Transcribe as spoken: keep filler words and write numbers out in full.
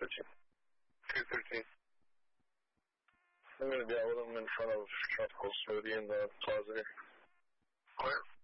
thirteen. two thirteen. I'm going to be out with him in front of Tropical Smoothie in the plaza here. Where?